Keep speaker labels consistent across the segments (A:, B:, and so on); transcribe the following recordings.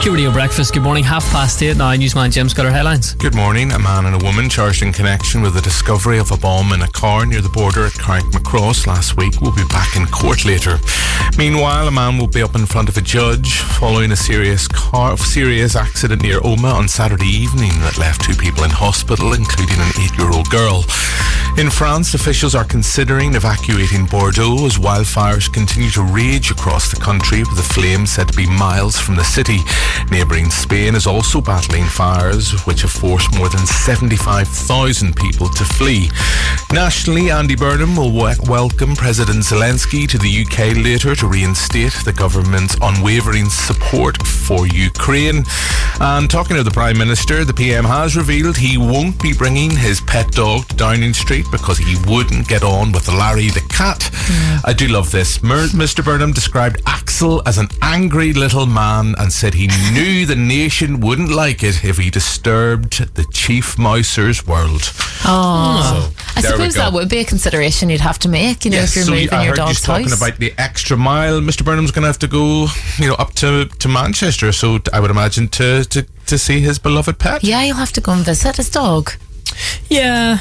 A: Q Radio Breakfast, good morning, 8:30 now. Newsman Jim's got our headlines.
B: Good morning. A man and a woman charged in connection with the discovery of a bomb in a car near the border at Carrickmacross last week will be back in court later. Meanwhile, a man will be up in front of a judge following a serious accident near Oma on Saturday evening that left 2 people in hospital, including an 8-year-old girl. In France, officials are considering evacuating Bordeaux as wildfires continue to rage across the country, with the flames said to be miles from the city. Neighbouring Spain is also battling fires, which have forced more than 75,000 people to flee. Nationally, Andy Burnham will welcome President Zelensky to the UK later to reinstate the government's unwavering support for Ukraine. And talking to the Prime Minister, the PM has revealed he won't be bringing his pet dog to Downing Street because he wouldn't get on with Larry the cat. I do love this. Mr. Burnham described Axel as an angry little man and said he knew the nation wouldn't like it if he disturbed the chief mouser's world.
C: I suppose that would be a consideration you'd have to make, if you're moving your dog's house.
B: I heard you talking about the extra mile. Mr. Burnham's going to have to go, up to Manchester, so I would imagine to see his beloved pet.
C: Yeah, you'll have to go and visit his dog.
A: Yeah.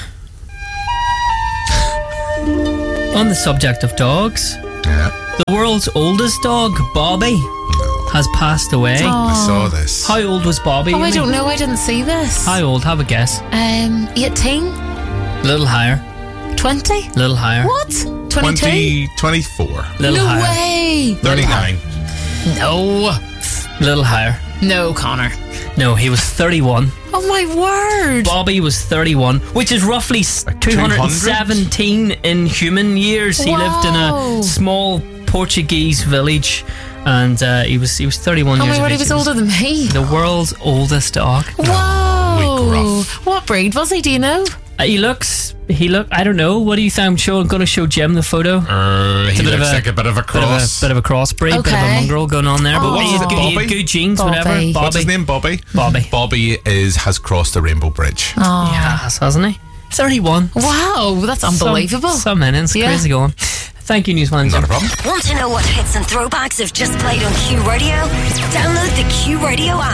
A: On the subject of dogs, the world's oldest dog, Bobby, has passed away.
B: I saw this.
A: How old was Bobby?
C: I don't know. I didn't see this.
A: How old? Have a guess.
C: 18?
A: Little higher.
C: 20?
A: Little higher.
C: What? 22?
B: 24.
A: Little
C: no
A: higher.
C: way.
B: 39.
C: No.
A: Little higher.
C: No, Connor.
A: No, he was 31.
C: Oh my word.
A: Bobby was 31, which is roughly 217 in human years. He lived in a small Portuguese village, and he was 31 years old.
C: Oh my word, he was older than me.
A: The world's oldest dog.
C: Whoa. What breed was he, do you know?
A: He looked, I don't know, what do you think? I'm going to show Jim the photo.
B: He looks like a bit of a cross.
A: Bit of a crossbreed, bit of a mongrel going on there. But he had good genes, whatever. Bobby.
B: What's his name, Bobby? Bobby has crossed the Rainbow Bridge.
C: Oh.
A: Yes, hasn't he? 31.
C: Wow, that's unbelievable.
A: Some innings, crazy going. Thank you, Newsman.
B: Not a problem.
D: Want to know what hits and throwbacks have just played on Q Radio? Download the Q Radio app.